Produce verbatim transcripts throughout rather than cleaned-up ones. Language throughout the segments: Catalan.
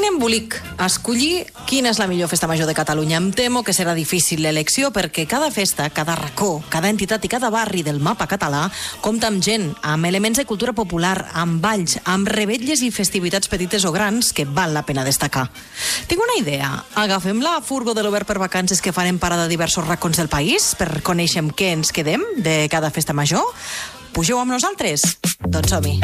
Toni embolic, escollir quina és la millor festa major de Catalunya. Em temo que serà difícil l'elecció perquè cada festa, cada racó, cada entitat i cada barri del mapa català compta amb gent, amb elements de cultura popular, amb balls, amb revetlles i festivitats petites o grans que val la pena destacar. Tinc una idea. Agafem la furgo de l'Obert per Vacances que farem parada a diversos racons del país per conèixer amb què ens quedem de cada festa major? Pugeu amb nosaltres? Doncs som-hi.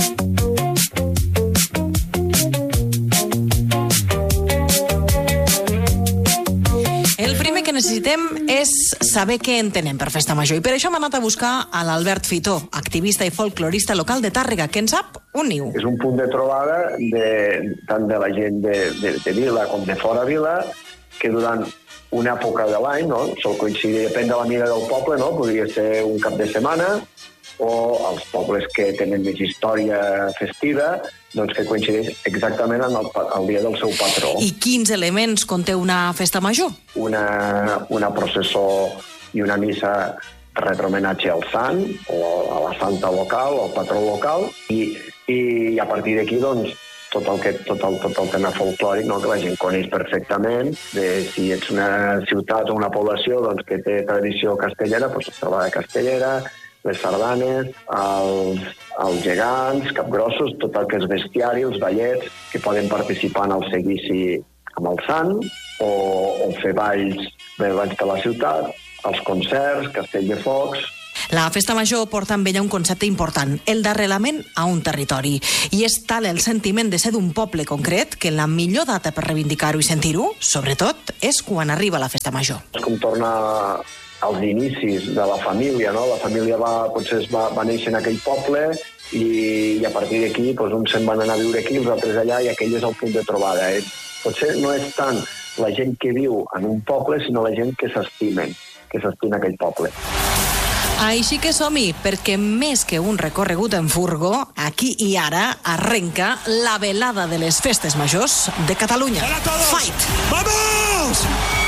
El primer que necessitem és saber què entenem per festa major i per això hem anat a buscar a l'Albert Fitó, activista i folclorista local de Tàrrega, que en sap un niu. És un punt de trobada de, tant de la gent de, de, de Vila com de fora Vila, que durant una època de l'any, no? Sol coincidir, depèn de la mida del poble, no? Podria ser un cap de setmana, o els pobles que tenen més història festiva, doncs que coincideix exactament en el, el dia del seu patró. I quins elements conté una festa major? Una, una processó i una missa retromenatge al sant, o a la santa local, o al patró local, i, i a partir d'aquí, doncs, tot el, que, tot, el, tot el tema folclòric, no? Que la gent coneix perfectament, de si ets una ciutat o una població doncs, que té tradició castellera, doncs es troba de castellera, les sardanes, els, els gegants, capgrossos, tot el que és bestiari, els ballets, que poden participar en el seguici amb el sant, o, o fer balls, balls de la ciutat, els concerts, castell de focs. La festa major porta amb ella un concepte important, el d'arrelament a un territori. I és tal el sentiment de ser d'un poble concret que la millor data per reivindicar-ho i sentir-ho, sobretot, és quan arriba la festa major. És com tornar als inicis de la família, no? La família va, potser va, va néixer en aquell poble i, i a partir d'aquí doncs, uns se'n van anar a viure aquí, els altres allà, i aquell és el punt de trobada. Eh? Potser no és tant la gent que viu en un poble, sinó la gent que s'estimen, que s'estima aquell poble. Així que som-hi, perquè més que un recorregut en furgo, aquí i ara arrenca la velada de les festes majors de Catalunya. Fight! ¡Vamos!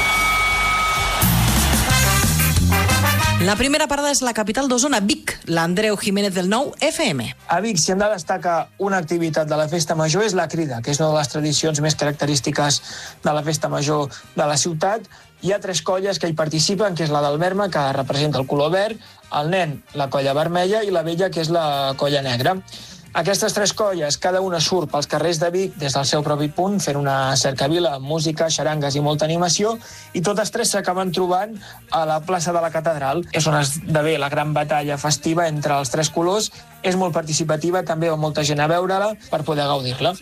La primera parada és la capital d'Osona, Vic, l'Andreu Jiménez del nou F M. A Vic, si hem de destacar una activitat de la festa major, és la crida, que és una de les tradicions més característiques de la festa major de la ciutat. Hi ha tres colles que hi participen, que és la del Verma, que representa el color verd, el nen, la colla vermella, i la vella, que és la colla negra. Aquestes tres colles, cada una surt pels carrers de Vic des del seu propi punt, fent una cercavila amb música, xarangues i molta animació, i totes tres s'acaben trobant a la plaça de la Catedral. És on esdevé la gran batalla festiva entre els tres colors. És molt participativa, també va molta gent a veure-la per poder gaudir-la.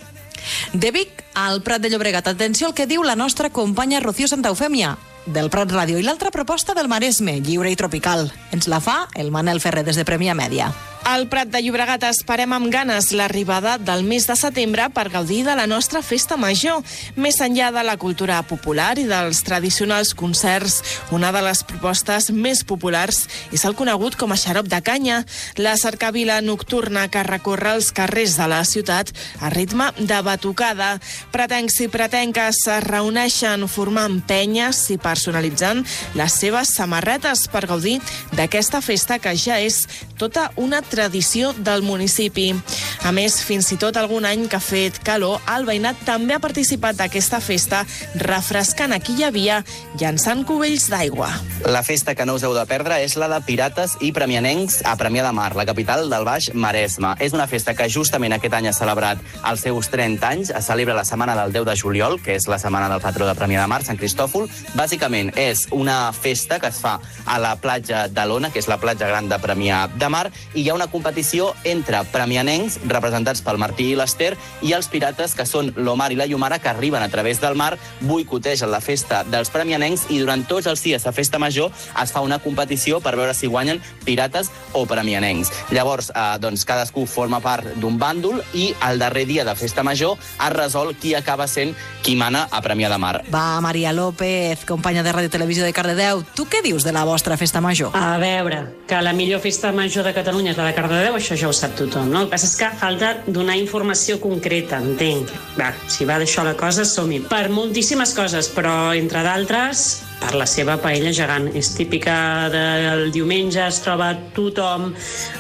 De Vic al Prat de Llobregat. Atenció al que diu la nostra companya Rocío Santaufèmia, del Prat Ràdio, i l'altra proposta del Maresme, lliure i tropical. Ens la fa el Manel Ferrer des de Premià Mèdia. Al Prat de Llobregat esperem amb ganes l'arribada del mes de setembre per gaudir de la nostra festa major. Més enllà de la cultura popular i dels tradicionals concerts, una de les propostes més populars és el conegut com a xarop de canya, la cercavila nocturna que recorre els carrers de la ciutat a ritme de batucada. Pretencs i pretenques es reuneixen formant penyes i personalitzant les seves samarretes per gaudir d'aquesta festa que ja és tota una tradició del municipi. A més, fins i tot algun any que ha fet calor, el veïnat també ha participat d'aquesta festa, refrescant a qui hi havia, llançant cubells d'aigua. La festa que no us heu de perdre és la de pirates i premianencs a Premià de Mar, la capital del Baix Maresme. És una festa que justament aquest any ha celebrat els seus trenta anys, es celebra la setmana del deu de juliol, que és la setmana del patró de Premià de Mar, Sant Cristòfol. Bàsicament és una festa que es fa a la platja de l'Ona, que és la platja gran de Premià de Mar, i hi ha una competició entre premianencs, representats pel Martí i l'Ester, i els pirates, que són l'Omar i la Llumara, que arriben a través del mar, boicotegen la festa dels premianencs, i durant tots els dies de festa major es fa una competició per veure si guanyen pirates o premianencs. Llavors, eh, doncs, cadascú forma part d'un bàndol i el darrer dia de festa major es resol qui acaba sent qui mana a Premià de Mar. Va, Maria López, companya de Ràdio Televisió de Cardedeu, tu què dius de la vostra festa major? A veure, que la millor festa major de Catalunya és la de Cardedeu, això ja ho sap tothom, no? El que passa és que falta donar informació concreta, entenc. Va, si va d'això la cosa, som-hi. Per moltíssimes coses, però entre d'altres, per la seva paella gegant. És típica del diumenge, es troba tothom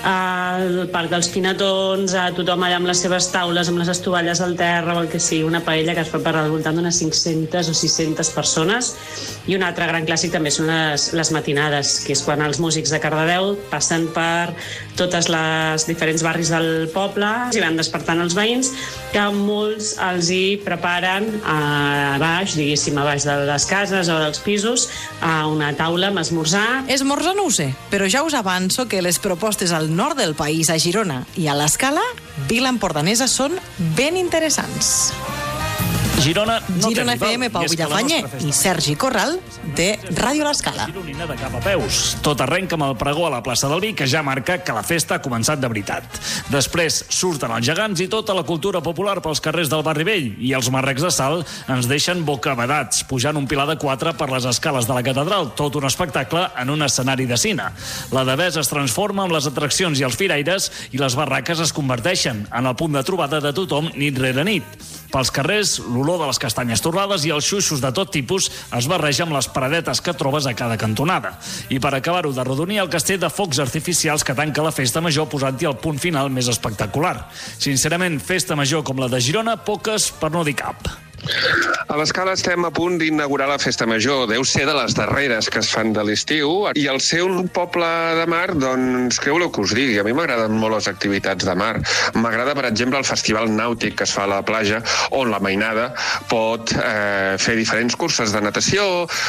al Parc dels Pinatons, a tothom allà amb les seves taules, amb les estovalles al terra o el que sigui, una paella que es fa per al voltant d'unes cinc-centes o sis-centes persones. I un altre gran clàssic també són les, les matinades, que és quan els músics de Cardedeu passen per totes les diferents barris del poble i van despertant els veïns, que molts els hi preparen a baix, diguéssim, a baix de les cases o dels pisos, a una taula amb esmorzar. Esmorzar no ho sé, però ja us avanço que les propostes al nord del país, a Girona i a l'Escala, Vila Empordanesa, són ben interessants. Girona no Girona té rival, F M, Pau Villafañe i Sergi Corral, de Ràdio L'Escala. Gironina de cap a peus. Tot arrenca amb el pregó a la plaça del Vi, que ja marca que la festa ha començat de veritat. Després surten els gegants i tota la cultura popular pels carrers del Barri Vell, i els marrecs de sal ens deixen bocabadats, pujant un pilar de quatre per les escales de la catedral, tot un espectacle en un escenari de cine. La Devesa es transforma amb les atraccions i els firaires, i les barraques es converteixen en el punt de trobada de tothom nit rere nit. Pels carrers, l'olor de les castanyes torrades i els xuixos de tot tipus es barreja amb les paradetes que trobes a cada cantonada. I per acabar-ho d'arrodonir, el castell de focs artificials que tanca la festa major, posant-hi el punt final més espectacular. Sincerament, festa major com la de Girona, poques per no dir cap. A l'Escala estem a punt d'inaugurar la Festa Major. Deu ser de les darreres que es fan de l'estiu. I al ser un poble de mar, doncs, què voleu que us digui? A mi m'agraden molt les activitats de mar. M'agrada, per exemple, el festival nàutic que es fa a la platja, on la mainada pot eh, fer diferents curses de natació,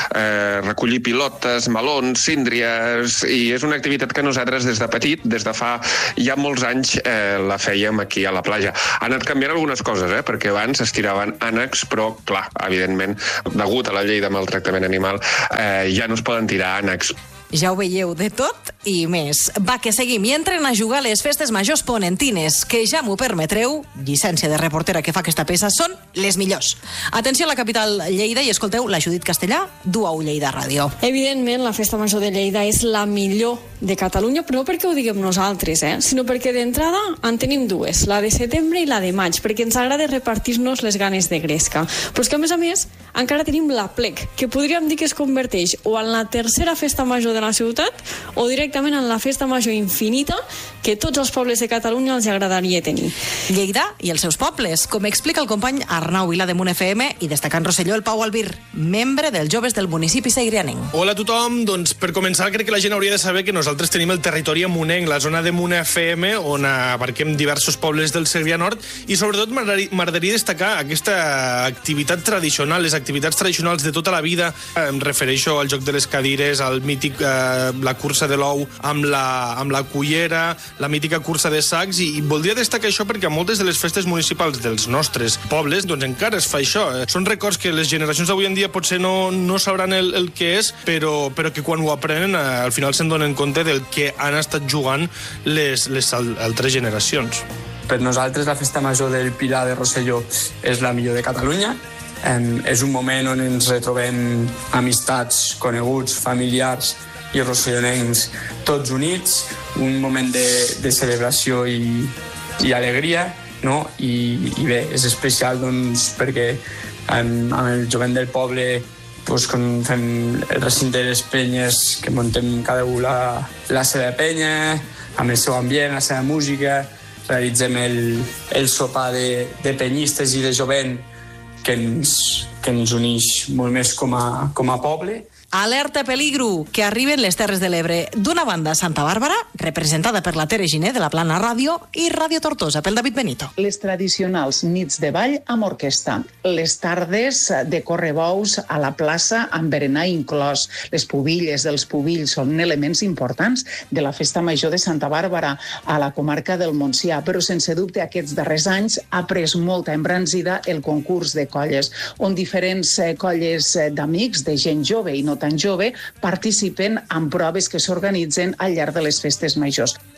eh, recollir pilotes, melons, síndries, i és una activitat que nosaltres des de petit, des de fa ja molts anys, eh, la fèiem aquí a la platja. Ha anat canviant algunes coses, eh, perquè abans es tiraven ànecs, però, clar, evidentment, degut a la llei de maltractament animal, eh, ja no es poden tirar ànecs. Ja ho veieu, de tot i més. Va, que seguim. I entren a jugar les festes majors ponentines, que ja m'ho permetreu, llicència de reportera que fa aquesta peça, són les millors. Atenció a la capital Lleida i escolteu la Judit Castellà, du a Lleida Ràdio. Evidentment, la festa major de Lleida és la millor de Catalunya, però no perquè ho diguem nosaltres, eh? sinó perquè d'entrada en tenim dues, la de setembre i la de maig, perquè ens agrada repartir-nos les ganes de gresca. Però és que, a més a més, encara tenim la plec, que podríem dir que es converteix o en la tercera festa major de la ciutat o directament en la festa major infinita que tots els pobles de Catalunya els agradaria tenir. Lleida i els seus pobles, com explica el company Arnau Vila de Munt F M i destacant Rosselló, el Pau Albir, membre dels joves del municipi segrianenc. Hola a tothom, doncs per començar crec que la gent hauria de saber que nosaltres tenim el territori amunenc, la zona de Munt F M, on abarquem diversos pobles del Segrià Nord, i sobretot m'agradaria destacar aquesta activitat tradicional, les activitats tradicionals de tota la vida. Em refereixo al joc de les cadires, al mític eh, la cursa de l'ou amb la, amb la cullera, la mítica cursa de sacs, i, i voldria destacar això perquè a moltes de les festes municipals dels nostres pobles doncs encara es fa això. Eh? Són records que les generacions d'avui en dia potser no, no sabran el, el que és, però, però que quan ho aprenen eh, al final se'n donen compte del que han estat jugant les, les altres generacions. Per nosaltres la festa major del Pilar de Rosselló és la millor de Catalunya. Eh, és un moment on ens retrobem amistats, coneguts, familiars i rossellonencs tots units, un moment de, de celebració i, i alegria, no? I, i bé, és especial doncs, perquè amb, amb el jovent del poble doncs, quan fem el recinte de les penyes, que muntem cada un la, la seva penya, amb el seu ambient, la seva música, realitzem el, el sopar de, de penyistes i de jovent que ens, que ens uneix molt més com a, com a poble. Alerta peligro, que arriben les Terres de l'Ebre. D'una banda, Santa Bàrbara, representada per la Tere Giner de la Plana Ràdio, i Ràdio Tortosa, pel David Benito. Les tradicionals nits de ball amb orquestra. Les tardes de correbous a la plaça amb berenar inclòs. Les pubilles dels pubills són elements importants de la festa major de Santa Bàrbara a la comarca del Montsià, però sense dubte aquests darrers anys ha pres molta embranzida el concurs de colles, on diferents colles d'amics, de gent jove i no tan jove, participen en proves que s'organitzen al llarg de les festes majors.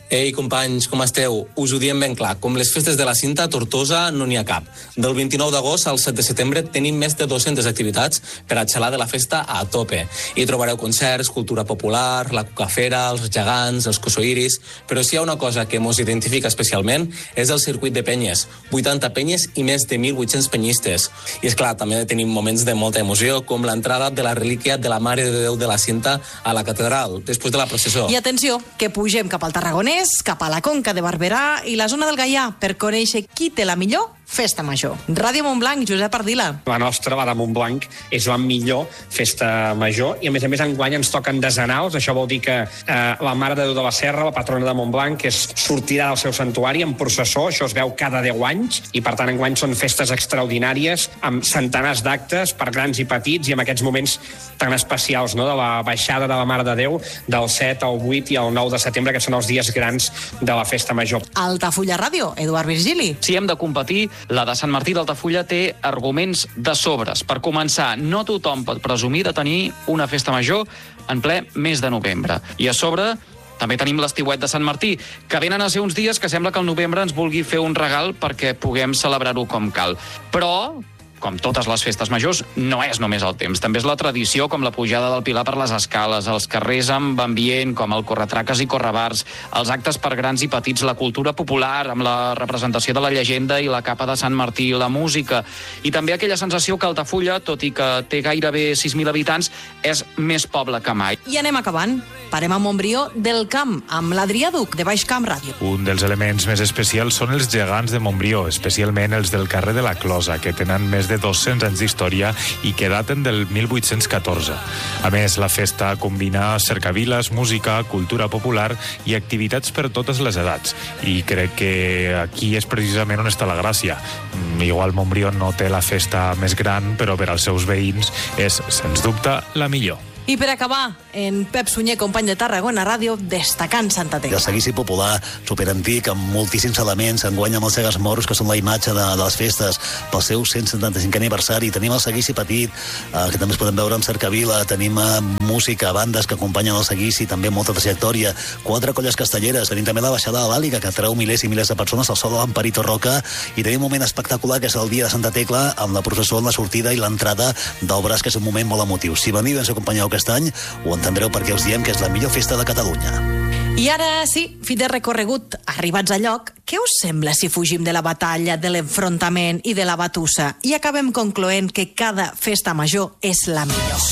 Ei, companys, com esteu? Us ho diem ben clar. Com les festes de la Cinta, a Tortosa no n'hi ha cap. Del vint-i-nou d'agost al set de setembre tenim més de dues-centes activitats per a xalar de la festa a tope. Hi trobareu concerts, cultura popular, la cucafera, els gegants, els cosoiris... Però si hi ha una cosa que mos identifica especialment és el circuit de penyes. vuitanta penyes i més de mil vuit-cents penyistes. I, és clar, també tenim moments de molta emoció, com l'entrada de la relíquia de la Mare de Déu de la Cinta a la catedral, després de la processó. I atenció, que pugem cap al Tarragonès, cap a la Conca de Barberà i la zona del Gaià per conèixer qui té la millor festa major. Ràdio Montblanc, Josep Ardila. La nostra, la de Montblanc, és la millor festa major i, a més a més, enguany ens toquen desenals. Això vol dir que eh, la Mare de Déu de la Serra, la patrona de Montblanc, que sortirà del seu santuari en processó. Això es veu cada deu anys i, per tant, enguany són festes extraordinàries amb centenars d'actes per grans i petits i amb aquests moments tan especials, no?, de la baixada de la Mare de Déu del set al vuit i al nou de setembre, que són els dies grans de la festa major. Altafulla Ràdio, Eduard Virgili. Si hem de competir, la de Sant Martí d'Altafulla té arguments de sobres. Per començar, no tothom pot presumir de tenir una festa major en ple mes de novembre. I a sobre també tenim l'estiuet de Sant Martí, que venen a ser uns dies que sembla que el novembre ens vulgui fer un regal perquè puguem celebrar-ho com cal. Però, com totes les festes majors, no és només el temps. També és la tradició, com la pujada del Pilar per les escales, els carrers amb ambient, com el corretraques i correbars, els actes per grans i petits, la cultura popular, amb la representació de la llegenda i la capa de Sant Martí, la música, i també aquella sensació que Altafulla, tot i que té gairebé sis mil habitants, és més poble que mai. I anem acabant. Parem a Montbrió del Camp, amb l'Adrià Duc, de Baix Camp Ràdio. Un dels elements més especials són els gegants de Montbrió, especialment els del carrer de la Closa, que tenen més de dos-cents anys d'història i que daten del mil vuit-cents catorze. A més, la festa combina cercaviles, música, cultura popular i activitats per totes les edats. I crec que aquí és precisament on està la gràcia. Igual Montbrió no té la festa més gran, però per als seus veïns és, sens dubte, la millor. I per acabar, en Pep Sunyer, company de Tarragona Ràdio, destacant Santa Tecla. El seguici popular, superantic, amb moltíssims elements, enguany amb els segas moros, que són la imatge de, de les festes, pel seu cent setanta-cinquè aniversari. Tenim el seguici petit, eh, que també es poden veure amb cercavila, tenim eh, música, bandes que acompanyen el seguici, també molta trajectòria, quatre colles castelleres, tenim també la baixada de l'Àliga, que atreu milers i milers de persones al sol de l'Amparito Roca, i tenim un moment espectacular, que és el dia de Santa Tecla, amb la processó en la sortida i l'entrada d'obres, que és un moment molt emotiu. Si veniu i ens acompanyeu aquest any, ho entendreu perquè us diem que és la millor festa de Catalunya. I ara sí, fi de recorregut, arribats a lloc, què us sembla si fugim de la batalla, de l'enfrontament i de la batussa i acabem concloent que cada festa major és la millor?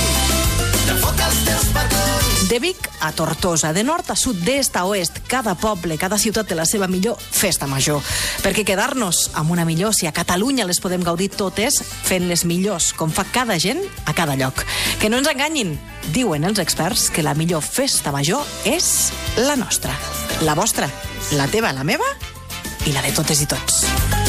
De Vic a Tortosa, de nord a sud, d'est a oest, cada poble, cada ciutat té la seva millor festa major. Perquè quedar-nos amb una millor, si a Catalunya les podem gaudir totes, fent-les millors, com fa cada gent a cada lloc. Que no ens enganyin, diuen els experts que la millor festa major és la nostra. La vostra, la teva, la meva i la de totes i tots.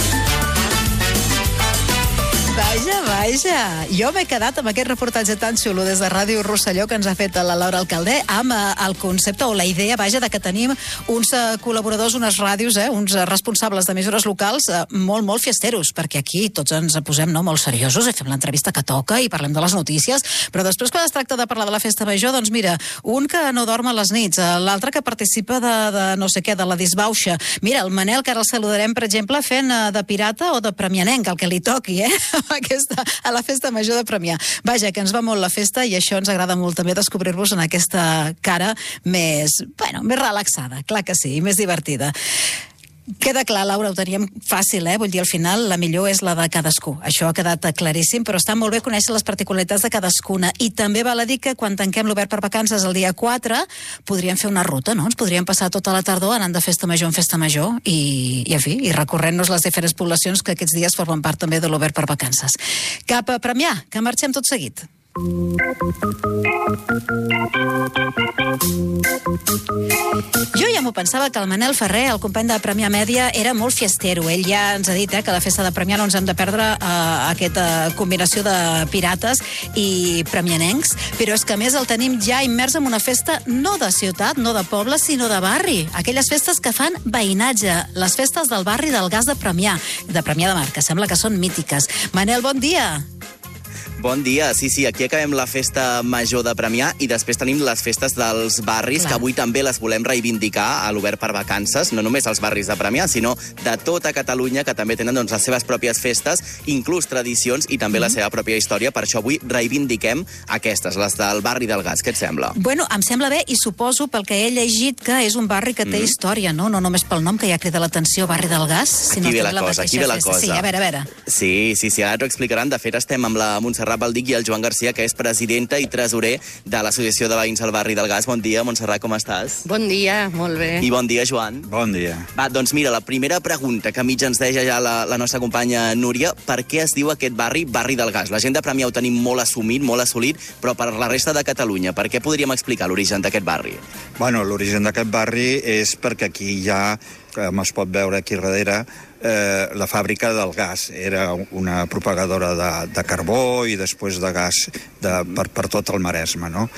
Vaja, vaja. Jo m'he quedat amb aquest reportatge tan xulo des de Ràdio Rosselló que ens ha fet la Laura Alcalde amb el concepte o la idea, vaja, de que tenim uns col·laboradors, unes ràdios, eh, uns responsables d'emissores locals eh, molt, molt fiesteros, perquè aquí tots ens posem no, molt seriosos i fem l'entrevista que toca i parlem de les notícies, però després quan es tracta de parlar de la festa major, doncs mira, un que no dorm a les nits, l'altre que participa de, de no sé què, de la disbauxa. Mira, el Manel, que ara el saludarem, per exemple, fent de pirata o de premianenc, el que li toqui, eh? Aquesta, a la festa major de Premià. Vaja, que ens va molt la festa i això ens agrada molt també descobrir-vos en aquesta cara més, bueno, més relaxada, clar que sí, i més divertida. Queda clar, Laura, ho teníem fàcil, eh? Vull dir, al final la millor és la de cadascú. Això ha quedat claríssim, però està molt bé conèixer les particularitats de cadascuna. I també val a dir que quan tanquem l'obert per vacances el dia quatre, podríem fer una ruta, no? Ens podríem passar tota la tardor anant de festa major en festa major i, i en fi, i recorrent-nos les diferents poblacions que aquests dies formen part també de l'obert per vacances. Cap a Premià, que marxem tot seguit. Jo ja m'ho pensava que el Manel Ferrer, el company de Premià Mèdia, era molt fiestero. Ell ja ens ha dit eh, que a la festa de Premià no ens hem de perdre eh, aquesta combinació de pirates i premianencs, però és que a més el tenim ja immers en una festa no de ciutat, no de poble, sinó de barri. Aquelles festes que fan veïnatge, les festes del barri del Gas de Premià, de Premià de Mar, que sembla que són mítiques. Manel, bon dia. Bon dia. Sí, sí, aquí acabem la festa major de Premià i després tenim les festes dels barris, Clar. que avui també les volem reivindicar a l'Obert per Vacances, no només els barris de Premià, sinó de tota Catalunya, que també tenen doncs, les seves pròpies festes, inclús tradicions i també mm. la seva pròpia història. Per això avui reivindiquem aquestes, les del barri del Gas. Què et sembla? Bueno, em sembla bé i suposo pel que he llegit que és un barri que té mm. història, no? No només pel nom, que ja crida l'atenció, barri del Gas, sinó aquí ve la, la cosa, aquí ve la cosa. Sí, a veure, a veure. Sí, sí, sí, ara t'ho explicaran. De fet, estem amb la Montserrat Baldic i el Joan Garcia, que és presidenta i tresorer de l'Associació de Veïns al Barri del Gas. Bon dia, Montserrat, com estàs? Bon dia, molt bé. I bon dia, Joan. Bon dia. Va, doncs mira, la primera pregunta que mig ens deia ja la, la nostra companya Núria, per què es diu aquest barri Barri del Gas? La gent de Premià ho tenim molt assumit, molt assolit, però per la resta de Catalunya, per què podríem explicar l'origen d'aquest barri? Bueno, l'origen d'aquest barri és perquè aquí hi ha, com es pot veure aquí darrere, eh, la fàbrica del gas. Era una propagadora de, de carbó i després de gas de, per, per tot el Maresme, no?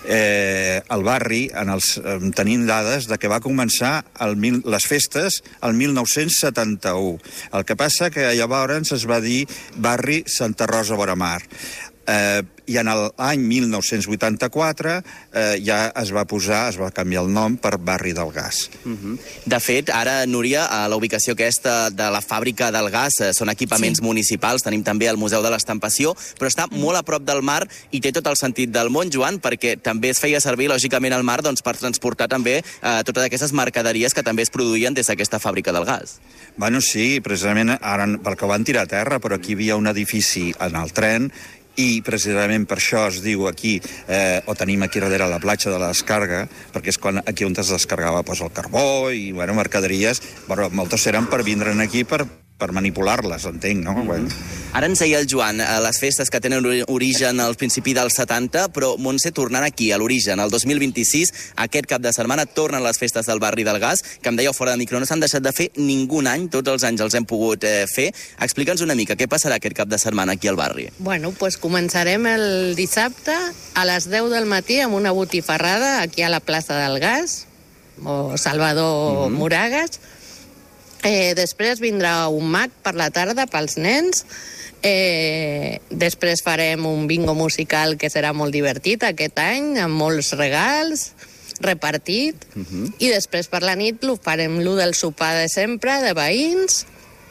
Eh, el barri, en els, tenim dades de que va començar el mil, les festes el mil nou-cents setanta-u. El que passa que llavors es va dir barri Santa Rosa vora Mar. Eh, i en l'any mil nou-cents vuitanta-quatre eh, ja es va posar, es va canviar el nom per Barri del Gas. Uh-huh. De fet, ara, Núria, a la ubicació aquesta de la fàbrica del gas eh, són equipaments sí. municipals, tenim també el Museu de l'Estampació, però està mm. molt a prop del mar i té tot el sentit del món, Joan, perquè també es feia servir, lògicament, el mar doncs, per transportar també eh, totes aquestes mercaderies que també es produïen des d'aquesta fàbrica del gas. Bueno, sí, precisament ara, perquè ho van tirar a terra, però aquí hi havia un edifici en el tren i precisament per això es diu aquí, eh, o tenim aquí darrere la platja de la descarga, perquè és quan aquí on es descargava pues, el carbó i bueno, mercaderies, però moltes eren per vindre'n aquí per, per manipular-les, entenc, no? Mm-hmm. Bueno. Ara ens deia el Joan, les festes que tenen origen al principi dels setanta, però Montse, tornant aquí, a l'origen, el dos mil vint-i-sis, aquest cap de setmana tornen les festes del Barri del Gas, que em dèieu fora de micro, no s'han deixat de fer ningú any, tots els anys els hem pogut eh, fer. Explica'ns una mica, què passarà aquest cap de setmana aquí al barri? Bueno, pues començarem el dissabte a les deu del matí amb una botifarrada aquí a la plaça del Gas, o Salvador mm-hmm. Moragas. Eh, després vindrà un mag per la tarda pels nens. Eh, després farem un bingo musical que serà molt divertit aquest any, amb molts regals, repartit. Uh-huh. I després per la nit lo farem lo del sopar de sempre, de veïns,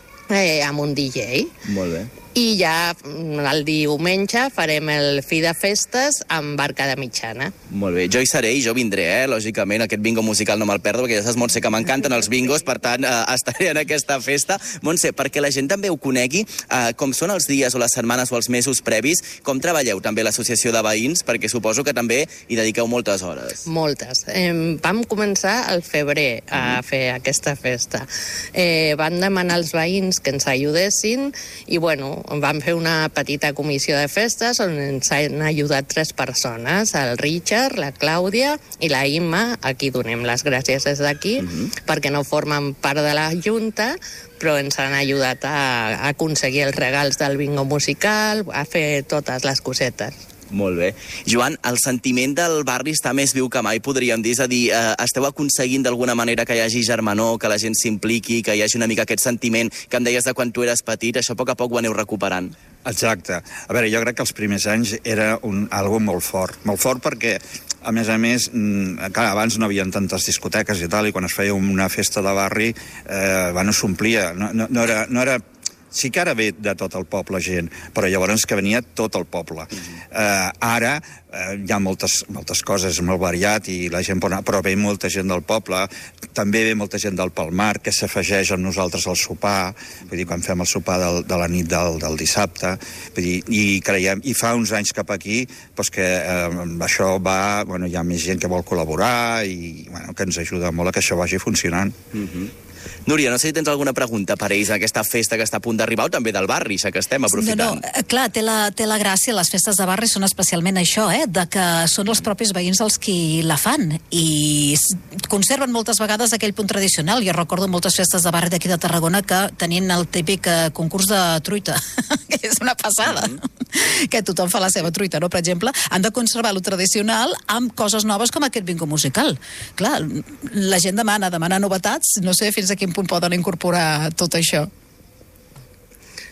eh, amb un D J. Molt bé. I ja el diumenge farem el fi de festes amb barca de mitjana. Molt bé, jo hi seré i jo vindré, eh? Lògicament, aquest bingo musical no me'l perdo, perquè ja saps, Montse, que m'encanten els bingos, per tant, eh, estaré en aquesta festa. Montse, perquè la gent també ho conegui, eh, com són els dies o les setmanes o els mesos previs, com treballeu també l'associació de veïns, perquè suposo que també hi dediqueu moltes hores. Moltes. Eh, vam començar al febrer a mm. fer aquesta festa. Eh, van demanar als veïns que ens ajudessin i, bueno, vam fer una petita comissió de festes on ens han ajudat tres persones, el Richard, la Clàudia i la Imma, a qui donem les gràcies des d'aquí, mm-hmm. perquè no formen part de la Junta, però ens han ajudat a, a aconseguir els regals del bingo musical, a fer totes les cosetes. Molt bé. Joan, el sentiment del barri està més viu que mai, podríem dir. És a dir, eh, esteu aconseguint d'alguna manera que hi hagi germanor, que la gent s'impliqui, que hi hagi una mica aquest sentiment que em deies de quan tu eres petit, això a poc a poc ho aneu recuperant. Exacte. A veure, jo crec que els primers anys era un, algo molt fort. Molt fort perquè, a més a més, clar, abans no hi havia tantes discoteques i tal, i quan es feia una festa de barri, eh, bueno, s'omplia. No, no, no era... No era sí que ara ve de tot el poble gent, però llavors que venia tot el poble. Eh, ara eh, hi ha moltes, moltes coses, molt variat, i la gent pot anar, però ve molta gent del poble, també ve molta gent del Palmar, que s'afegeix amb nosaltres al sopar, vull dir, quan fem el sopar del, de la nit del, del dissabte, vull dir, i creiem, i fa uns anys cap aquí, doncs que eh, això va, bueno, hi ha més gent que vol col·laborar, i bueno, que ens ajuda molt a que això vagi funcionant. Mm-hmm. Núria, no sé si tens alguna pregunta per ells, aquesta festa que està a punt d'arribar, o també del barri, ja que estem aprofitant. No, no, clar, té la, té la gràcia, les festes de barri són especialment això, eh, de que són els propis veïns els qui la fan, i conserven moltes vegades aquell punt tradicional. Jo recordo moltes festes de barri d'aquí de Tarragona que tenien el típic eh, concurs de truita, que és una passada, mm-hmm. que tothom fa la seva truita, no? Per exemple, han de conservar lo tradicional amb coses noves com aquest bingo musical. Clar, la gent demana, demana novetats, no sé fins a quin punt poden incorporar tot això.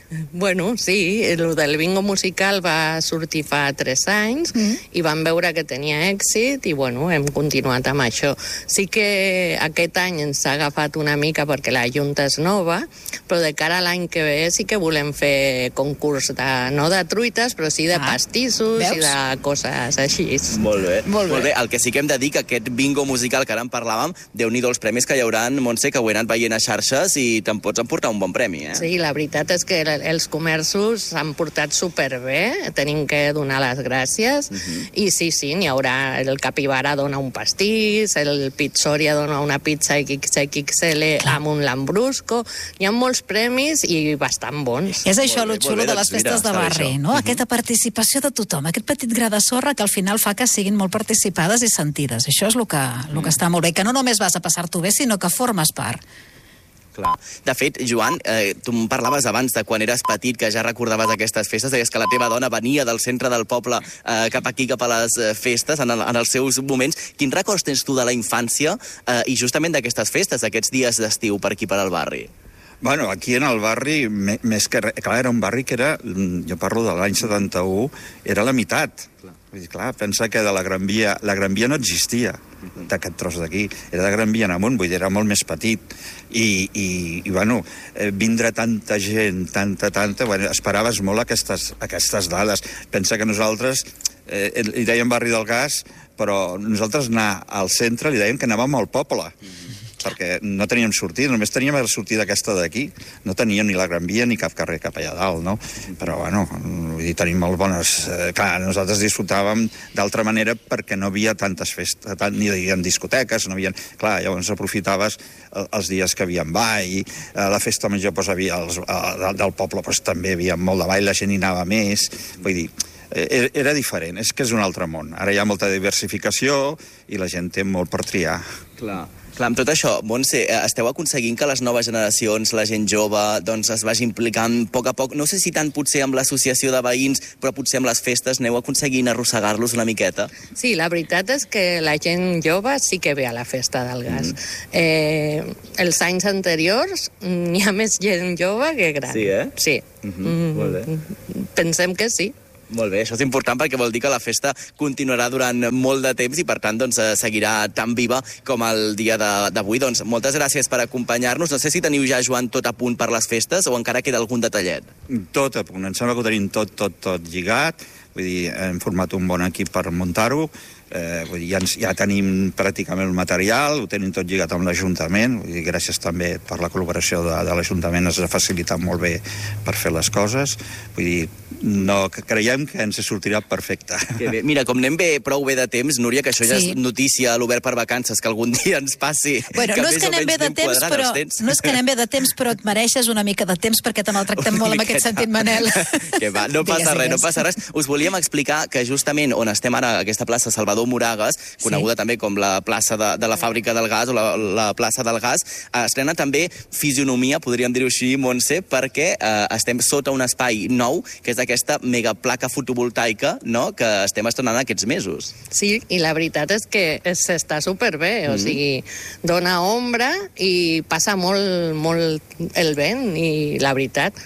Bueno, sí, el del bingo musical va sortir fa tres anys mm. i vam veure que tenia èxit i, bueno, hem continuat amb això. Sí que aquest any ens ha agafat una mica perquè la Junta és nova, però de cara a l'any que ve sí que volem fer concurs de, no de truites, però sí de ah. pastissos Veus? I de coses així. Molt bé. Molt bé. Molt bé. El que sí que hem de dir que aquest bingo musical que ara en parlàvem, Déu-n'hi-do els premis que hi haurà, Montse, que ho he anat veient a xarxes i te'n pots emportar un bon premi, eh? Sí, la veritat és que els comerços s'han portat superbé, tenim que donar les gràcies, uh-huh. i sí, sí, n'hi haurà, el Capibara dona un pastís, el Pizzoria dona una pizza X X L amb un lambrusco, hi ha molts premis i bastant bons. És això el xulo de les festes de barri, no? Uh-huh. Aquesta participació de tothom, aquest petit gra de sorra que al final fa que siguin molt participades i sentides. Això és el que, el que està molt bé, que no només vas a passar-t'ho bé, sinó que formes part. Clar. De fet, Joan, eh, tu em parlaves abans de quan eres petit, que ja recordaves aquestes festes, deies que la teva dona venia del centre del poble eh, cap aquí, cap a les eh, festes, en, el, en els seus moments. Quins records tens tu de la infància eh, i justament d'aquestes festes, d'aquests dies d'estiu per aquí, per al barri? Bueno, aquí en el barri, més que res, clar, era un barri que era, jo parlo de l'any setanta-u, era la meitat. Clar. Vull dir, clar, pensa que de la Gran Via, la Gran Via no existia, d'aquest tros d'aquí, era de Gran Via en amunt, vull dir, era molt més petit, i, i, i bueno, eh, vindre tanta gent, tanta, tanta, bueno, esperaves molt aquestes, aquestes dades. Pensa que nosaltres, eh, li dèiem barri del Gas, però nosaltres anar al centre li dèiem que anàvem al poble, perquè no teníem sortida, només teníem la sortida aquesta d'aquí, no teníem ni la Gran Via ni cap carrer cap allà dalt, no? Però, bueno, vull dir, tenim molt bones... Eh, clar, nosaltres disfrutàvem d'altra manera perquè no havia tantes festes, tant, ni hi havia discoteques, no havia... Clar, llavors aprofitaves els dies que havia ball, a la festa major pues, havia els, a, del poble pues, també havia molt de ball, la gent hi anava més, vull dir... Era, era diferent, és que és un altre món. Ara hi ha molta diversificació i la gent té molt per triar. Clar. Clar, amb tot això, Montse, esteu aconseguint que les noves generacions, la gent jove, doncs es vagi implicant a poc a poc, no sé si tant potser amb l'associació de veïns, però potser amb les festes aneu aconseguint arrossegar-los una miqueta? Sí, la veritat és que la gent jove sí que ve a la festa del gas. Mm. Eh, els anys anteriors hi ha més gent jove que gran. Sí, eh? Sí. Mm-hmm. Mm, molt bé. Pensem que sí. Molt bé, això és important perquè vol dir que la festa continuarà durant molt de temps i per tant doncs, seguirà tan viva com el dia d'avui. Doncs moltes gràcies per acompanyar-nos. No sé si teniu ja, Joan, tot a punt per les festes o encara queda algun detallet? Tot a punt. Em sembla que ho tenim tot, tot, tot lligat. Vull dir, hem format un bon equip per muntar-ho. Eh, vull dir, ja, ens, ja tenim pràcticament el material, ho tenim tot lligat amb l'Ajuntament. Vull dir, gràcies també per la col·laboració de, de l'Ajuntament ens ha facilitat molt bé per fer les coses. Vull dir, no, creiem que ens sortirà perfecte. Que bé. Mira, com anem bé, prou bé de temps, Núria, que això ja sí. és notícia a l'Obert per Vacances, que algun dia ens passi... Bueno, que no és que anem bé de temps, però no és que anem bé de temps, però et mereixes una mica de temps perquè te maltractem molt en aquest sentit, Manel. Que va, no passa res, no passa res. Us volíem explicar que justament on estem ara, aquesta plaça Salvador Moragas, coneguda sí. també com la plaça de, de la fàbrica del gas o la, la plaça del gas, eh, estrena també fisionomia, podríem dir-ho així, Montse, perquè eh, estem sota un espai nou, que és aquesta megaplaca fotovoltaica, no?, que estem estrenant aquests mesos. Sí, i la veritat és que s'està superbé, mm. o sigui, dona ombra i passa molt, molt el vent, i la veritat...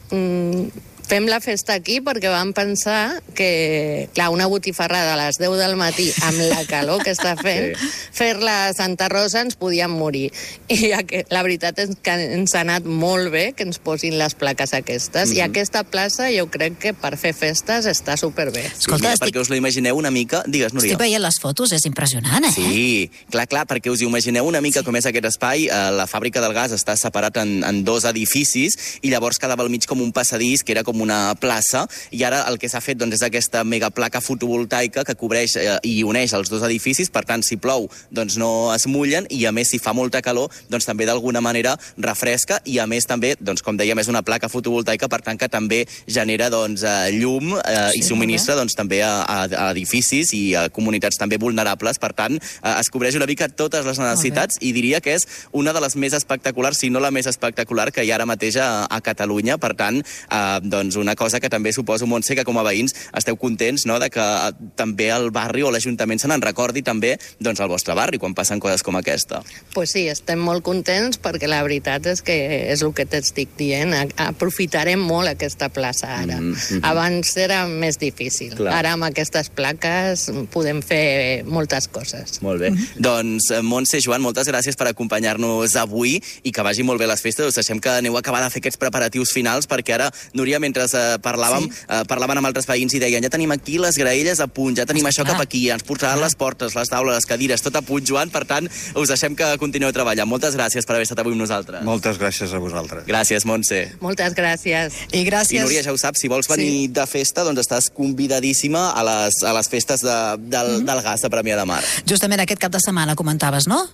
Mm, fem la festa aquí perquè vam pensar que, clar, una botifarrada a les deu del matí amb la calor que està fent, sí. fer-la a Santa Rosa ens podíem morir. I la veritat és que ens ha anat molt bé que ens posin les plaques aquestes. Mm-hmm. I aquesta plaça jo crec que per fer festes està superbé. Sí, Escolta, mira, estic... perquè us lo imagineu una mica... Digues, Núria. Estic veient les fotos, és impressionant, eh? Sí, clar, clar, perquè us imagineu una mica sí. com és aquest espai. La fàbrica del gas està separat en, en dos edificis i llavors quedava al mig com un passadís, que era com una plaça, i ara el que s'ha fet doncs, és aquesta megaplaca fotovoltaica que cobreix eh, i uneix els dos edificis, per tant, si plou, doncs no es mullen, i a més, si fa molta calor, doncs també d'alguna manera refresca, i a més també, doncs, com dèiem, és una placa fotovoltaica, per tant, que també genera doncs, eh, llum eh, sí, i subministra doncs, també a, a, a edificis i a comunitats també vulnerables, per tant, eh, es cobreix una mica totes les necessitats, i diria que és una de les més espectaculars, si no la més espectacular, que hi ha ara mateix a, a Catalunya, per tant, eh, doncs, doncs, una cosa que també suposo, Montse, que com a veïns esteu contents, no?, de que també el barri o l'Ajuntament se n'en recordi també, doncs, al vostre barri quan passen coses com aquesta. Pues sí, estem molt contents perquè la veritat és que és el que t'estic dient. Aprofitarem molt aquesta plaça ara. Mm -hmm. Abans era més difícil. Clar. Ara amb aquestes plaques podem fer moltes coses. Molt bé. Mm -hmm. Doncs, Montse, Joan, moltes gràcies per acompanyar-nos avui i que vagi molt bé les festes. Us deixem que aneu a acabar de fer aquests preparatius finals, perquè ara, Núria, mentre eh, parlàvem, sí. eh, parlaven amb altres veïns i deien, ja tenim aquí les graelles a punt, ja tenim això cap aquí, ens portaran les portes, les taules, les cadires, tot a punt, Joan. Per tant, us deixem que continueu treballant. Moltes gràcies per haver estat avui amb nosaltres. Moltes gràcies a vosaltres. Gràcies, Montse. Moltes gràcies. I gràcies. I Núria, ja ho saps, si vols venir sí. de festa, doncs estàs convidadíssima a les, a les festes de, del, mm -hmm. del gas de Premià de Mar. Justament aquest cap de setmana comentaves, no?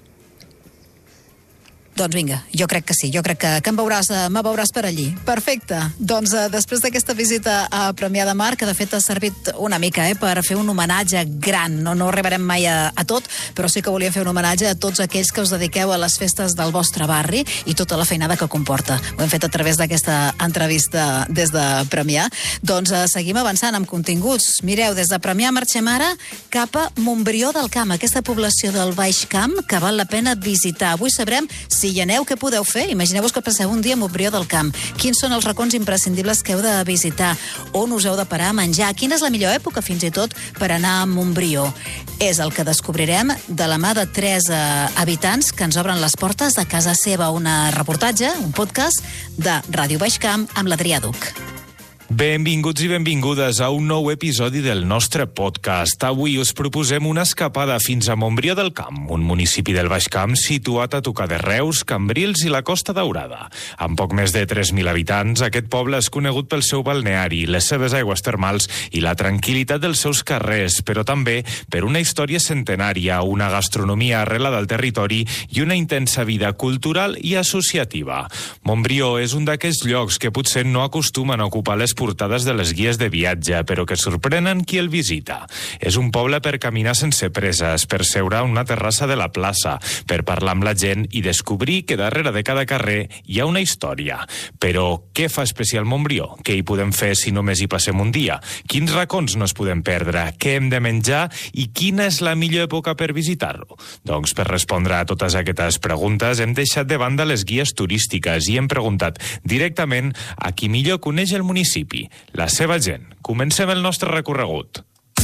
Doncs vinga, jo crec que sí, jo crec que, que em veuràs, me veuràs per allí. Perfecte. Doncs eh, després d'aquesta visita a Premià de Mar, que de fet ha servit una mica eh, per fer un homenatge gran, no, no arribarem mai a, a tot, però sí que volíem fer un homenatge a tots aquells que us dediqueu a les festes del vostre barri i tota la feinada que comporta. Ho hem fet a través d'aquesta entrevista des de Premià. Doncs eh, seguim avançant amb continguts. Mireu, des de Premià marxem ara cap a Montbrió del Camp, aquesta població del Baix Camp que val la pena visitar. Avui sabrem si hi aneu, què podeu fer? Imagineu-vos que passeu un dia a Montbrió del Camp. Quins són els racons imprescindibles que heu de visitar? On us heu de parar a menjar? Quina és la millor època, fins i tot, per anar a Montbrió? És el que descobrirem de la mà de tres eh, habitants que ens obren les portes de casa seva. Un reportatge, un podcast de Ràdio Baix Camp amb l'Adrià Duc. Benvinguts i benvingudes a un nou episodi del nostre podcast. Avui us proposem una escapada fins a Montbrió del Camp, un municipi del Baix Camp situat a tocar de Reus, Cambrils i la Costa Daurada. Amb poc més de tres mil habitants, aquest poble és conegut pel seu balneari, les seves aigües termals i la tranquil·litat dels seus carrers, però també per una història centenària, una gastronomia arrelada al territori i una intensa vida cultural i associativa. Montbrió és un d'aquests llocs que potser no acostumen a ocupar les portades de les guies de viatge, però que sorprenen qui el visita. És un poble per caminar sense preses, per seure a una terrassa de la plaça, per parlar amb la gent i descobrir que darrere de cada carrer hi ha una història. Però què fa especial Montbrió? Què hi podem fer si només hi passem un dia? Quins racons no es podem perdre? Què hem de menjar? I quina és la millor època per visitar-lo? Doncs per respondre a totes aquestes preguntes hem deixat de banda les guies turístiques i hem preguntat directament a qui millor coneix el municipi, la seva gent. Comencem el nostre recorregut.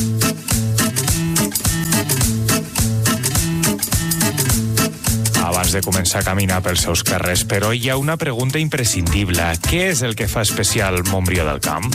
Abans de començar a caminar pels seus carrers, però hi ha una pregunta imprescindible. Què és el que fa especial Montbrió del Camp?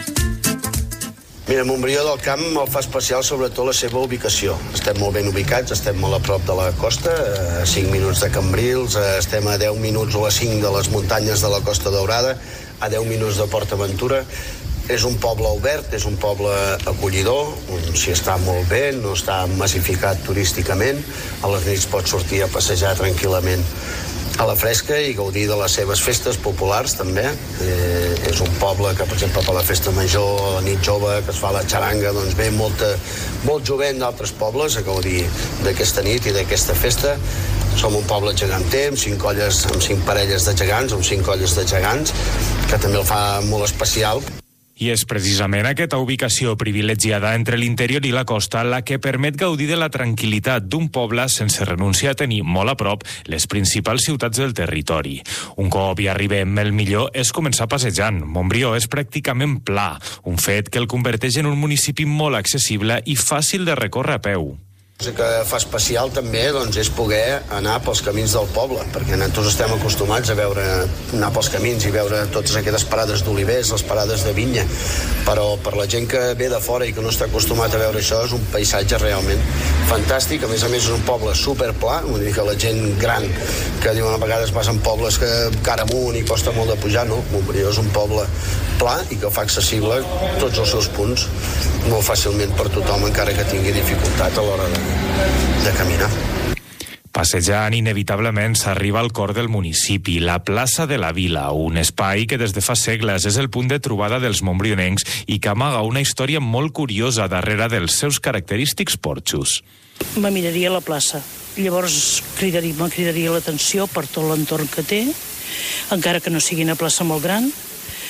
Mira, Montbrió del Camp el fa especial sobretot la seva ubicació. Estem molt ben ubicats, estem molt a prop de la costa, a cinc minuts de Cambrils, estem a deu minuts o a cinc de les muntanyes de la Costa Daurada, a deu minuts de PortAventura. És un poble obert, és un poble acollidor, on s'hi està molt bé, no està massificat turísticament, a les nits pots sortir a passejar tranquil·lament a la fresca i gaudir de les seves festes populars també. Eh, és un poble que, per exemple, per la festa major, la nit jove, que es fa la xaranga, doncs ve molta, molt jovent d'altres pobles a gaudir d'aquesta nit i d'aquesta festa. Som un poble geganter, amb cinc colles, amb cinc parelles de gegants, amb cinc colles de gegants, que també el fa molt especial. I és precisament aquesta ubicació privilegiada entre l'interior i la costa la que permet gaudir de la tranquil·litat d'un poble sense renunciar a tenir molt a prop les principals ciutats del territori. Un cop hi arribem, el millor és començar passejant. Montbrió és pràcticament pla, un fet que el converteix en un municipi molt accessible i fàcil de recórrer a peu. El que fa especial també doncs, és poder anar pels camins del poble, perquè nosaltres estem acostumats a veure, anar pels camins i veure totes aquestes parades d'olivers, les parades de vinya, però per la gent que ve de fora i que no està acostumat a veure això és un paisatge realment fantàstic. A més a més és un poble superpla, vull dir que la gent gran que diuen a vegades vas en pobles que cara amunt i costa molt de pujar, no, Montbrió és un poble pla i que fa accessible tots els seus punts molt fàcilment per tothom, encara que tingui dificultat a l'hora de de caminar. Passejant, inevitablement s'arriba al cor del municipi, la plaça de la Vila, un espai que des de fa segles és el punt de trobada dels montbrionencs i que amaga una història molt curiosa darrere dels seus característics porxos. Me miraria la plaça, llavors cridaria, me cridaria l'atenció per tot l'entorn que té, encara que no sigui una plaça molt gran.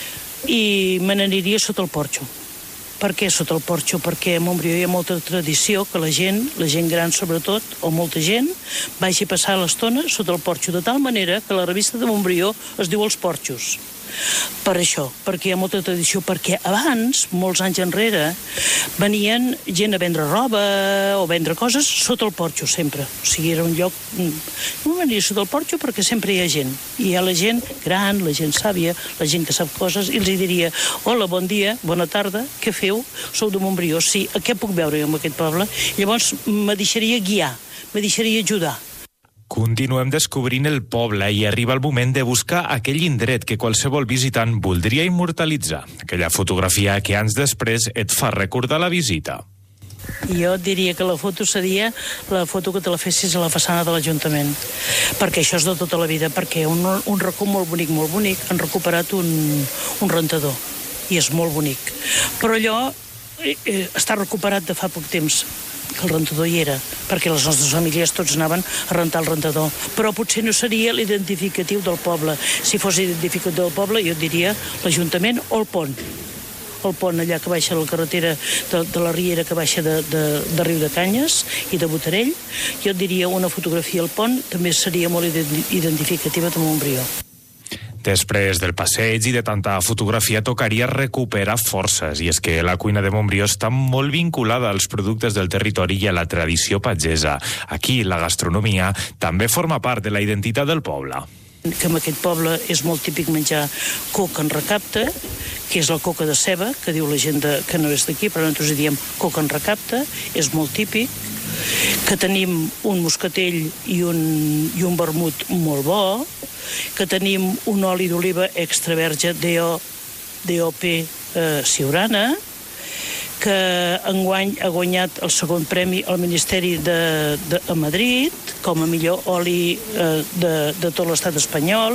i me n'aniria sota el porxo. Per què sota el porxo? Perquè a Montbrió hi ha molta tradició que la gent, la gent gran sobretot, o molta gent, vagi a passar l'estona sota el porxo, de tal manera que la revista de Montbrió es diu Els Porxos. Per això, perquè hi ha molta tradició, perquè abans, molts anys enrere, venien gent a vendre roba o vendre coses sota el porxo, sempre. O sigui, era un lloc... No venia sota el porxo perquè sempre hi ha gent. I hi ha la gent gran, la gent sàvia, la gent que sap coses, i els hi diria: hola, bon dia, bona tarda, què feu? Sou de Montbrió, sí, a què puc veure jo en aquest poble? Llavors me deixaria guiar, me deixaria ajudar. Continuem descobrint el poble i arriba el moment de buscar aquell indret que qualsevol visitant voldria immortalitzar. Aquella fotografia que anys després et fa recordar la visita. Jo et diria que la foto seria la foto que te la fessis a la façana de l'Ajuntament, perquè això és de tota la vida, perquè un, un racó molt bonic, molt bonic, han recuperat un, un rentador, i és molt bonic. Però allò eh, eh, està recuperat de fa poc temps, que el rentador hi era, perquè les nostres famílies tots anaven a rentar el rentador. Però potser no seria l'identificatiu del poble. Si fos identificatiu del poble, jo et diria l'Ajuntament o el pont. El pont allà que baixa la carretera de, de la Riera, que baixa de, de, de Riu de Canyes i de Botarell. Jo et diria una fotografia al pont també seria molt identificativa de Montbrió. Després del passeig i de tanta fotografia tocaria recuperar forces, i és que la cuina de Montbrió està molt vinculada als productes del territori i a la tradició pagesa. Aquí la gastronomia també forma part de la identitat del poble. Que en aquest poble és molt típic menjar coca en recapte, que és la coca de ceba, que diu la gent de, que no és d'aquí, però nosaltres diem coca en recapte, és molt típic, que tenim un moscatell i un, i un vermut molt bo, que tenim un oli d'oliva extra verge D O P eh, Siurana, que enguany ha guanyat el segon premi al Ministeri de, de, a Madrid com a millor oli eh, de, de tot l'estat espanyol.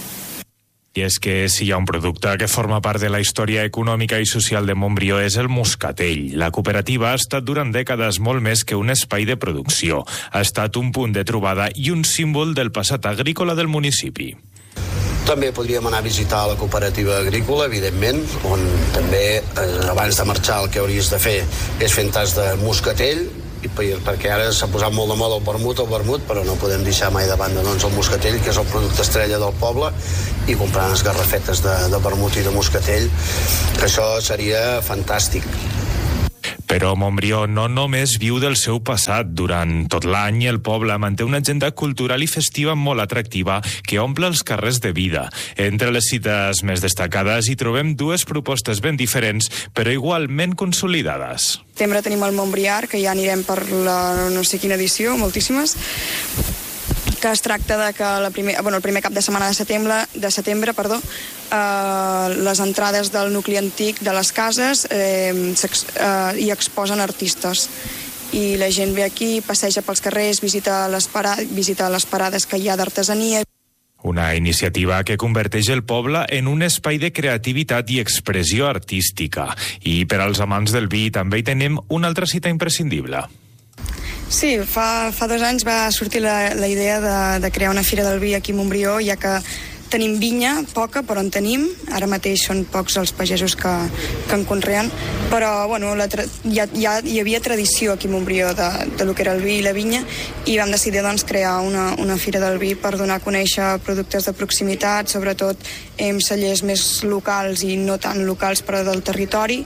I és que si hi ha un producte que forma part de la història econòmica i social de Montbrió és el moscatell. La cooperativa ha estat durant dècades molt més que un espai de producció. Ha estat un punt de trobada i un símbol del passat agrícola del municipi. També podríem anar a visitar la cooperativa agrícola, evidentment, on també, eh, abans de marxar, el que hauries de fer és fer un tas de moscatell, i perquè ara s'ha posat molt de moda el vermut, el vermut, però no podem deixar mai de banda doncs, el moscatell, que és el producte estrella del poble, i comprar unes garrafetes de, de vermut i de moscatell. Això seria fantàstic. Però Montbrió no només viu del seu passat. Durant tot l'any el poble manté una agenda cultural i festiva molt atractiva que omple els carrers de vida. Entre les cites més destacades hi trobem dues propostes ben diferents, però igualment consolidades. Setembre tenim el Montbriar, que ja anirem per la no sé quina edició, moltíssimes, que es tracta de que la primer, bueno, el primer cap de setmana de setembre, de setembre perdó, eh, les entrades del nucli antic de les cases eh, eh, hi exposen artistes. I la gent ve aquí, passeja pels carrers, visita les, para, visita les parades que hi ha d'artesania. Una iniciativa que converteix el poble en un espai de creativitat i expressió artística. I per als amants del vi també hi tenim una altra cita imprescindible. Sí, fa, fa dos anys va sortir la, la idea de, de crear una fira del vi aquí a Montbrió, ja que tenim vinya, poca, però en tenim. Ara mateix són pocs els pagesos que, que en conreen, però bueno, la tra- ja, ja hi havia tradició aquí a Montbrió de, de lo que era el vi i la vinya, i vam decidir doncs, crear una, una fira del vi per donar a conèixer productes de proximitat, sobretot amb cellers més locals i no tan locals però del territori.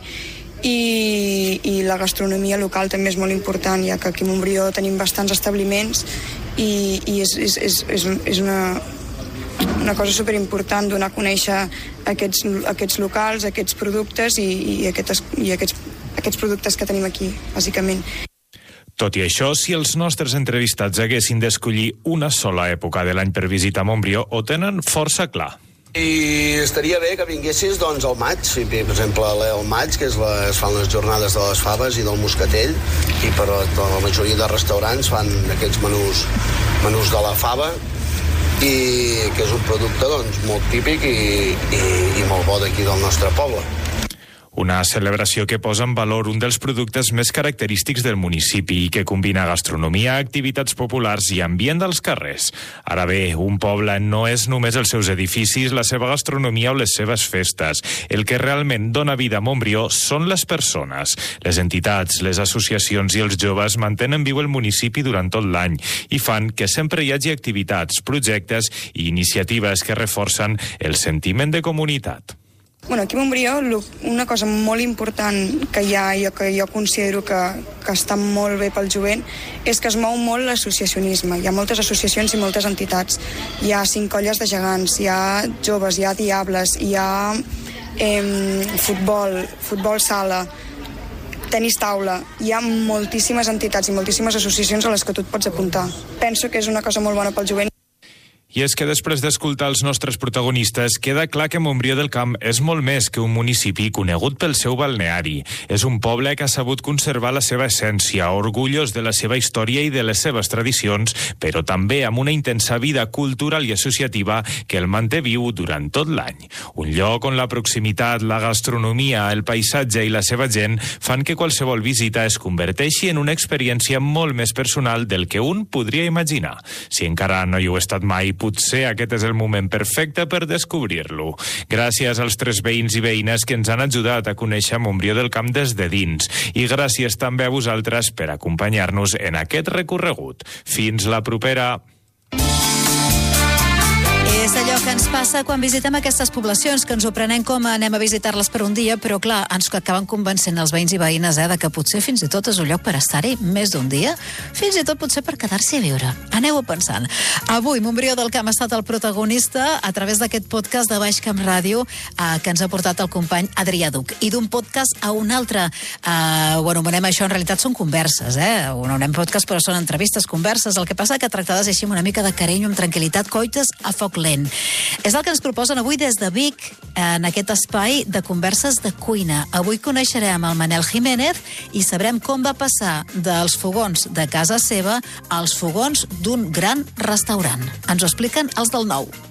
I, i la gastronomia local també és molt important, ja que aquí a Montbrió tenim bastants establiments i, i és, és, és, és, és una, una cosa superimportant donar a conèixer aquests, aquests locals, aquests productes i, i, aquests, i aquests, aquests productes que tenim aquí, bàsicament. Tot i això, si els nostres entrevistats haguessin d'escollir una sola època de l'any per visitar Montbrió, ho tenen força clar. I estaria bé que vinguessis doncs, al maig, si, per exemple al maig, que és la, es fan les jornades de les faves i del moscatell, i per la majoria de restaurants fan aquests menús, menús de la fava, i que és un producte doncs, molt típic i, i, i molt bo d'aquí del nostre poble. Una celebració que posa en valor un dels productes més característics del municipi i que combina gastronomia, activitats populars i ambient dels carrers. Ara bé, un poble no és només els seus edificis, la seva gastronomia o les seves festes. El que realment dona vida a Montbrió són les persones. Les entitats, les associacions i els joves mantenen viu el municipi durant tot l'any i fan que sempre hi hagi activitats, projectes i iniciatives que reforcen el sentiment de comunitat. Bueno, aquí a Montbrió una cosa molt important que hi ha i que jo considero que, que està molt bé pel jovent és que es mou molt l'associacionisme. Hi ha moltes associacions i moltes entitats. Hi ha cinc colles de gegants, hi ha joves, hi ha diables, hi ha eh, futbol, futbol sala, tenis taula. Hi ha moltíssimes entitats i moltíssimes associacions a les que tu et pots apuntar. Penso que és una cosa molt bona pel jovent. I és que després d'escoltar els nostres protagonistes, queda clar que Montbrió del Camp és molt més que un municipi conegut pel seu balneari. És un poble que ha sabut conservar la seva essència, orgullós de la seva història i de les seves tradicions, però també amb una intensa vida cultural i associativa que el manté viu durant tot l'any. Un lloc on la proximitat, la gastronomia, el paisatge i la seva gent fan que qualsevol visita es converteixi en una experiència molt més personal del que un podria imaginar. Si encara no hi heu estat mai, potser aquest és el moment perfecte per descobrir-lo. Gràcies als tres veïns i veïnes que ens han ajudat a conèixer Montbrió del Camp des de dins. I gràcies també a vosaltres per acompanyar-nos en aquest recorregut. Fins la propera! És allò que ens passa quan visitem aquestes poblacions, que ens ho prenem com anem a visitar-les per un dia, però clar, ens acaben convencent els veïns i veïnes eh, de que potser fins i tot és un lloc per estar-hi més d'un dia, fins i tot potser per quedar-s'hi a viure. Aneu-ho pensant. Avui Montbrió del Camp ha estat el protagonista a través d'aquest podcast de Baix Camp Ràdio eh, que ens ha portat el company Adrià Duc. I d'un podcast a un altre, eh, ho anomenem això, en realitat són converses, eh? Ho anomenem podcast, però són entrevistes, converses, el que passa que tractades així amb una mica de carinyo, amb tranquil·litat, coites a foc lent. És el que ens proposen avui des de Vic, en aquest espai de converses de cuina. Avui coneixerem el Manel Jiménez i sabrem com va passar dels fogons de casa seva als fogons d'un gran restaurant. Ens ho expliquen els del Nou.